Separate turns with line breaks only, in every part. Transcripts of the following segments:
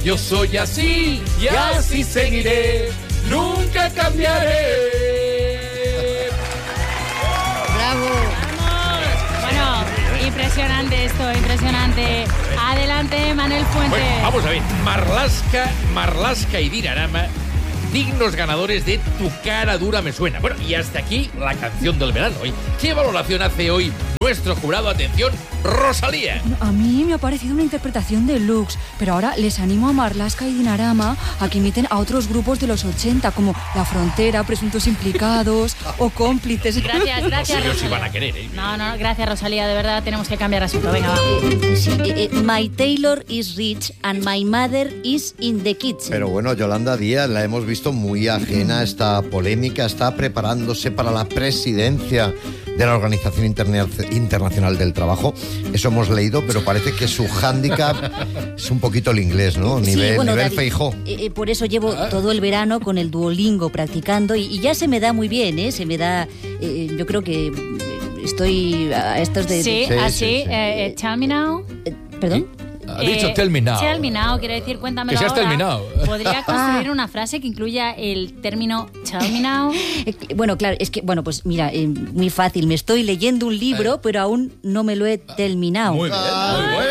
Yo soy así y así seguiré, nunca cambiaré.
¡Bravo!
¡Vamos! Bueno, impresionante esto, impresionante. Adelante, Manel Fuentes.
Bueno, vamos a ver. Marlaska y Dinarama, dignos ganadores de Tu cara dura me suena. Bueno, y hasta aquí la canción del verano. ¿Qué valoración hace hoy nuestro jurado? Atención, Rosalía.
A mí me ha parecido una interpretación deluxe, pero ahora les animo a Marlaska y Dinarama a que imiten a otros grupos de los 80, como La Frontera, Presuntos Implicados o Cómplices.
Gracias,
No sé
Rosalía.
si van a querer, ¿eh?
No, gracias, Rosalía, de verdad tenemos que cambiar asunto. Venga, va.
Sí, my tailor is rich and my mother is in the kitchen.
Pero bueno, Yolanda Díaz la hemos visto muy ajena a esta polémica, está preparándose para la presidencia de la Organización Internacional del Trabajo. Eso hemos leído, pero parece que su hándicap es un poquito el inglés, ¿no? Nivel
David,
Feijó.
Por eso llevo todo el verano con el Duolingo practicando y ya se me da muy bien, ¿eh? Se me da... yo creo que estoy a estos de...
Sí,
Sí,
así.
sí, sí.
Tell me now.
¿Perdón?
Ha dicho tell me now.
Tell me now, quiere decir cuéntamelo
Que seas
ahora.
tell me now.
Podría construir una frase que incluya el término tell me now.
Bueno, claro, es que, bueno, pues mira, muy fácil. Me estoy leyendo un libro, pero aún no me lo he terminado.
Muy bien, muy bien.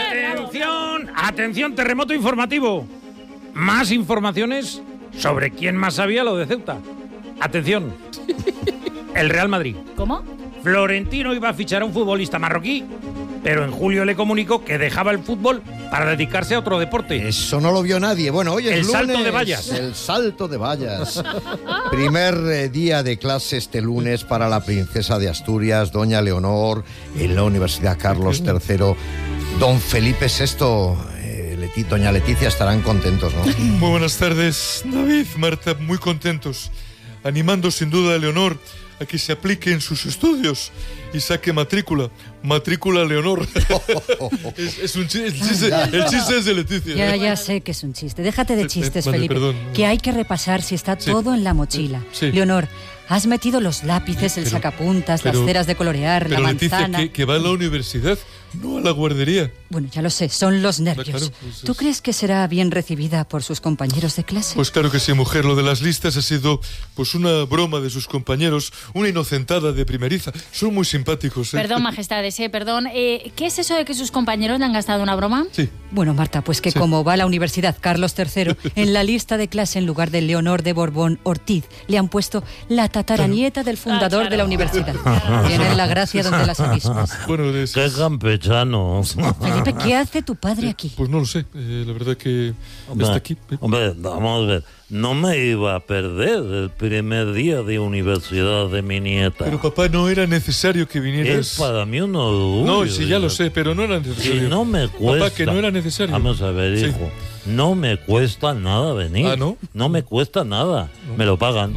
Atención, terremoto informativo. Más informaciones sobre quién más sabía lo de Ceuta. Atención. El Real Madrid.
¿Cómo?
Florentino iba a fichar a un futbolista marroquí, pero en julio le comunicó que dejaba el fútbol para dedicarse a otro deporte.
Eso no lo vio nadie. Bueno, hoy es
El
lunes.
salto de vallas.
El salto de vallas. Primer día de clase este lunes para la princesa de Asturias, doña Leonor, en la Universidad Carlos III. Don Felipe VI, doña Leticia estarán contentos, ¿no?
Muy buenas tardes, David, Marta, muy contentos. Animando sin duda a Leonor a que se aplique en sus estudios y saque matrícula Leonor. es un chiste, el chiste es de Leticia.
Ya sé que es un chiste. Déjate de chistes,
Vale,
Felipe.
perdón.
Que hay que repasar si está todo en la mochila.
Sí.
Leonor, has metido los lápices, el sacapuntas, las ceras de colorear, la
Pero Leticia,
manzana...
que va a la universidad, no a la guardería.
Bueno, ya lo sé, son los nervios.
Claro, pues
¿Tú crees que será bien recibida por sus compañeros de clase?
Pues claro que sí, mujer. Lo de las listas ha sido pues una broma de sus compañeros, una inocentada de primeriza. Son muy simpáticos, ¿eh?
Perdón, majestades, perdón. ¿Qué es eso de que sus compañeros le han gastado una broma?
Sí.
Bueno, Marta, pues que como va a la Universidad Carlos III, en la lista de clase en lugar de Leonor de Borbón Ortiz, le han puesto la tataranieta del fundador de la universidad. Tienen la gracia donde las avispas.
Bueno,
¡Qué campechano!
Felipe, ¿qué hace tu padre aquí?
Pues no lo sé. La verdad que
Hombre,
está aquí.
Hombre, vamos a ver. No me iba a perder el primer día de universidad de mi nieta.
Pero papá, no era necesario que vinieras.
Es para mí un orgullo.
No, sí, ya lo sé, pero no era necesario.
Y no me cuesta.
Papá, que no era necesario.
Vamos a ver,
Sí.
hijo. No me cuesta nada venir.
¿Ah, no?
No me cuesta nada. Me lo pagan.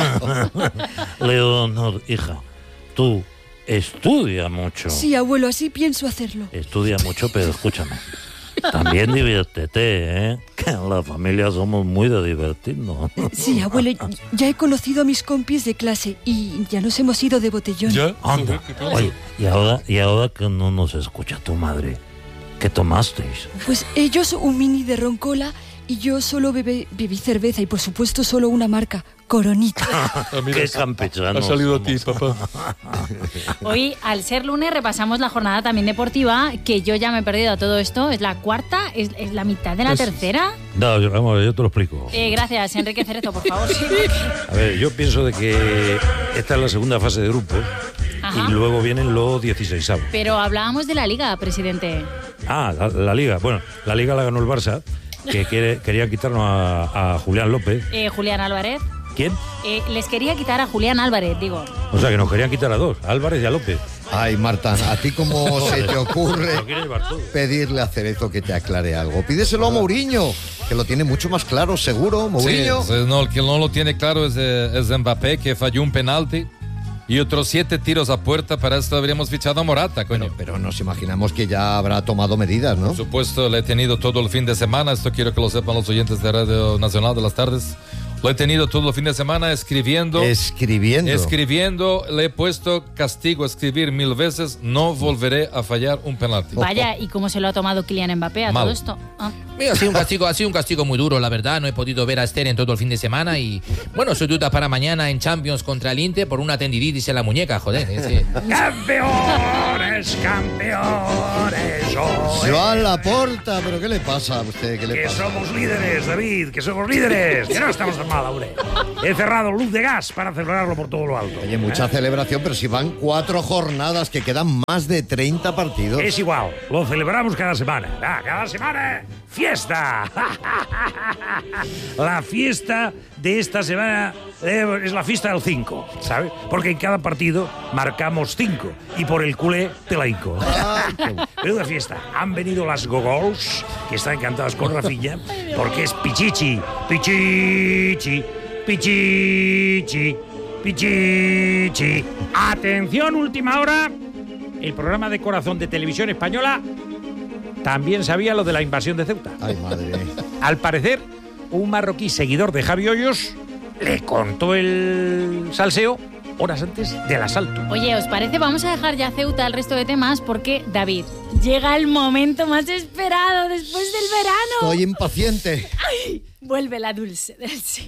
Leonor, hija, tú estudia mucho.
Sí, abuelo, así pienso hacerlo.
Estudia mucho, pero escúchame. También diviértete, ¿eh? Que en la familia somos muy de divertirnos.
Sí, abuelo, ya he conocido a mis compis de clase y ya nos hemos ido de botellón.
¿Ya?
Anda. Oye, y ahora que no nos escucha tu madre, ¿qué tomasteis?
Pues ellos un mini de roncola y yo solo bebí cerveza y por supuesto solo una marca, Coronita.
Ah, mira,
Qué campechano.
ha salido a ti, papá.
Hoy, al ser lunes, repasamos la jornada también deportiva, que yo ya me he perdido a todo esto. ¿Es la cuarta? ¿Es la mitad de la tercera?
No, vamos, yo te lo explico.
Gracias, Enrique Cerezo, por favor. Sí.
A ver, yo pienso de que esta es la segunda fase de grupos
Ajá.
y luego vienen los 16avos.
Pero hablábamos de la Liga, presidente.
Ah, la Liga. Bueno, la Liga la ganó el Barça, que quería quitarnos a Julián López.
Julián Álvarez.
¿Quién?
Les quería quitar a Julián Álvarez, digo.
O sea, que nos querían quitar a dos, a Álvarez y a López.
Ay, Marta, ¿a ti cómo se te ocurre
Lo quiere llevar todo.
pedirle a Cerezo que te aclare algo? Pídeselo a Mourinho, que lo tiene mucho más claro, seguro. Mourinho.
Sí, no, el que no lo tiene claro es Mbappé, que falló un penalti y otros 7 tiros a puerta. Para esto habríamos fichado a Morata, coño.
Pero nos imaginamos que ya habrá tomado medidas, ¿no?
Por supuesto, le he tenido todo el fin de semana. Esto quiero que lo sepan los oyentes de Radio Nacional de las Tardes. Lo he tenido todo el fin de semana escribiendo. Le he puesto castigo, escribir 1000 veces. No volveré a fallar un penalti.
Vaya, ¿y cómo se lo ha tomado Kylian Mbappé a todo esto?
Mira, ha sido un castigo muy duro, la verdad. No he podido ver a Esther en todo el fin de semana y, bueno, soy duda para mañana en Champions contra el Inter por una tendinitis en la muñeca, joder.
¡Campeones!
Joan Laporta, ¿pero qué le pasa a usted? ¿Qué le pasa?
Somos líderes, David, que somos líderes. Que no estamos tan mal, hombre. He cerrado luz de gas para celebrarlo por todo lo alto.
Oye, mucha celebración, pero si van 4 jornadas, que quedan más de 30 partidos.
Es igual, lo celebramos cada semana. Cada semana, fiesta. La fiesta de esta semana es la fiesta del 5, ¿sabes? Porque en cada partido marcamos 5 y por el culé te la hinco. Menuda fiesta. Han venido las gogols, que están encantadas con Rafinha, porque es pichichi, pichichi, pichichi, pichichi. Atención, última hora. El programa de Corazón de Televisión Española también sabía lo de la invasión de Ceuta.
Ay, madre.
Al parecer, un marroquí seguidor de Javi Hoyos le contó el salseo horas antes del asalto.
Oye, ¿os parece? Vamos a dejar ya Ceuta el resto de temas porque, David, llega el momento más esperado después del verano.
Estoy impaciente.
¡Ay! Vuelve la Dulce Delcy.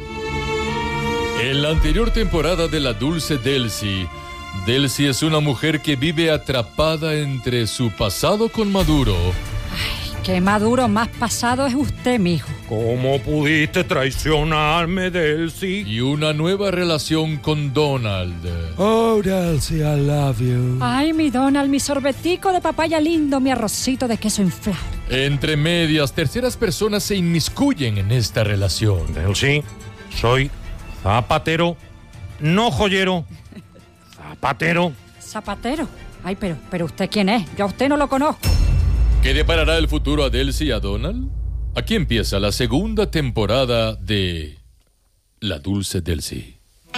En la anterior temporada de La Dulce Delcy, Delcy es una mujer que vive atrapada entre su pasado con Maduro.
Ay, qué Maduro más pasado es usted, mijo.
¿Cómo pudiste traicionarme, Delcy?
Y una nueva relación con Donald.
Oh, Delcy, I love you.
Ay, mi Donald, mi sorbetico de papaya lindo, mi arrocito de queso inflado.
Entre medias, terceras personas se inmiscuyen en esta relación.
Delcy, soy zapatero, no joyero. Zapatero.
¿Zapatero? Ay, pero ¿usted quién es? Yo a usted no lo conozco.
¿Qué deparará el futuro a Delcy y a Donald? Aquí empieza la segunda temporada de La Dulce Delcy.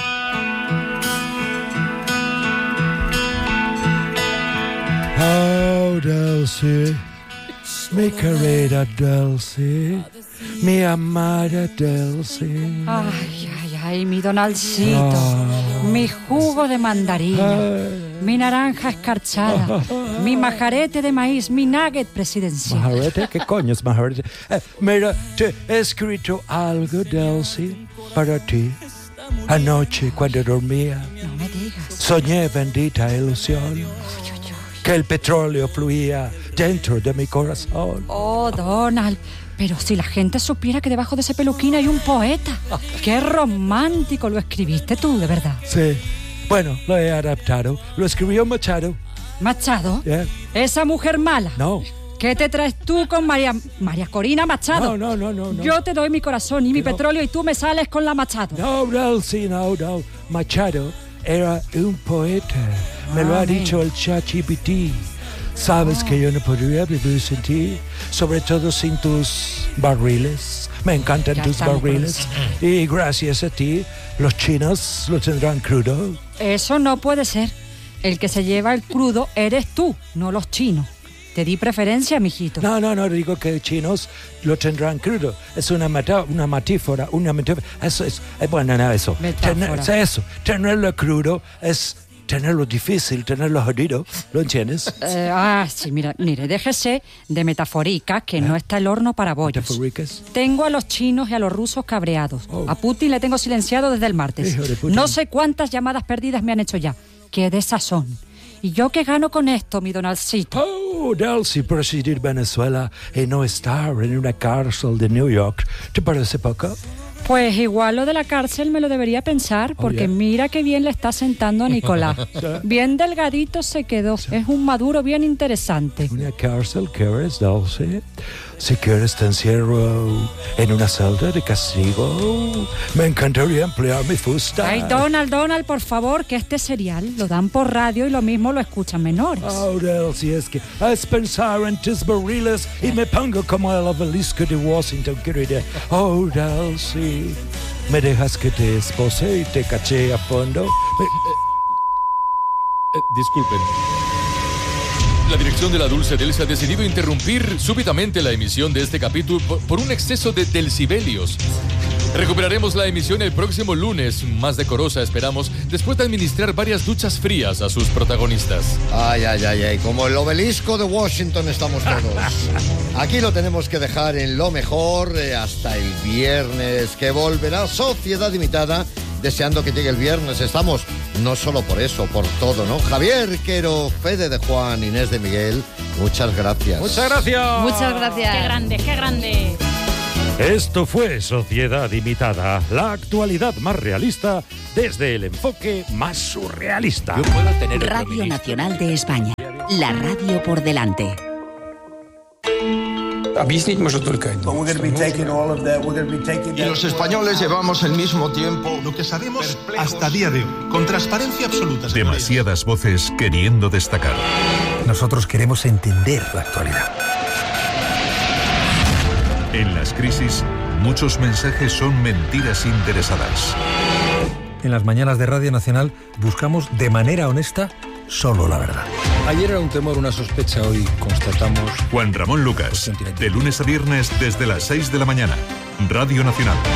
Oh, Delcy, mi querida Delcy, mi amada Delcy.
Ay, mi Donaldcito, mi jugo de mandarina, mi naranja escarchada, mi majarete de maíz, mi nugget presidencial.
¿Majarete? ¿Qué coño es majarete? Mira, te he escrito algo, Delcy, para ti. Anoche, cuando dormía,
No me digas.
soñé, bendita ilusión, que el petróleo fluía dentro de mi corazón.
Oh, Donald, pero si la gente supiera que debajo de ese peluquín hay un poeta. ¡Qué romántico! Lo escribiste tú, de verdad.
Sí. Bueno, lo he adaptado. Lo escribió Machado.
¿Machado?
Yeah.
¿Esa mujer mala?
No.
¿Qué te traes tú con María Corina Machado?
No.
Yo te doy mi corazón y mi petróleo y tú me sales con la Machado.
No, Delcy, no. Machado era un poeta. Me lo ha dicho el ChatGPT. Sabes que yo no podría vivir sin ti, sobre todo sin tus barriles. Me encantan tus barriles. Y gracias a ti, los chinos lo tendrán crudo.
Eso no puede ser. El que se lleva el crudo eres tú, no los chinos. Te di preferencia, mijito.
No, digo que chinos lo tendrán crudo. Es una metáfora, Eso es, bueno, no, eso. Eso, tenerlo crudo es tenerlo difícil, tenerlo jodido, ¿lo entiendes?
Sí, mire, déjese de metafóricas, que no está el horno para bollos.
¿Metafóricas?
Tengo a los chinos y a los rusos cabreados. A Putin le tengo silenciado desde el martes.
Hijo de Putin.
No sé cuántas llamadas perdidas me han hecho ya. ¡Qué desazón! ¿Y yo qué gano con esto, mi Donaldcito?
Oh, Delcy, presidir Venezuela y no estar en una cárcel de New York, ¿te parece poco?
Pues igual lo de la cárcel me lo debería pensar, porque mira qué bien le está sentando a Nicolás. Bien delgadito se quedó. Es un Maduro bien interesante.
¿Una cárcel quieres, Delcy? Si quieres te encierro en una celda de castigo. Me encantaría emplear mi fusta.
Ay, Donald, por favor, que este serial lo dan por radio y lo mismo lo escuchan menores.
Oh, Delcy, es que has pensado en tus barriles y me pongo como el obelisco de Washington, querida. Oh, Delcy, ¿me dejas que te espose y te caché a fondo?
Disculpen. La dirección de La Dulce Delcy ha decidido interrumpir súbitamente la emisión de este capítulo por un exceso de delcibelios. Recuperaremos la emisión el próximo lunes, más decorosa esperamos, después de administrar varias duchas frías a sus protagonistas.
Ay, como el obelisco de Washington estamos todos. Aquí lo tenemos que dejar en lo mejor hasta el viernes, que volverá Sociedad Limitada, deseando que llegue el viernes. Estamos no solo por eso, por todo, ¿no? Javier Quero, Fede de Juan, Inés de Miguel, muchas gracias.
Muchas gracias.
Muchas gracias.
Qué grande, qué grande.
Esto fue Sociedad Limitada, la actualidad más realista desde el enfoque más surrealista.
Radio Nacional de España, la radio por delante.
Y los españoles llevamos el mismo tiempo.
Lo que sabemos hasta día de hoy, con transparencia absoluta.
Demasiadas voces queriendo destacar.
Nosotros queremos entender la actualidad.
En las crisis, muchos mensajes son mentiras interesadas.
En las mañanas de Radio Nacional buscamos de manera honesta solo la verdad.
Ayer era un temor, una sospecha, hoy constatamos...
Juan Ramón Lucas, de lunes a viernes desde las 6 de la mañana. Radio Nacional.